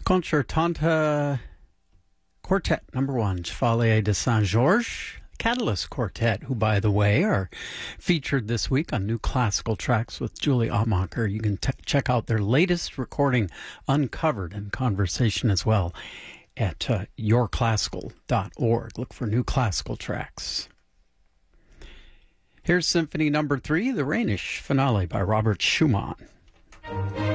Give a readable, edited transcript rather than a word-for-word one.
Concertante Quartet number 1, Chevalier de Saint-Georges, Catalyst Quartet, who, by the way, are featured this week on New Classical Tracks with Julie Amacher. You can check out their latest recording, Uncovered, and conversation as well at yourclassical.org. Look for New Classical Tracks. Here's Symphony number 3, the Rhenish Finale by Robert Schumann.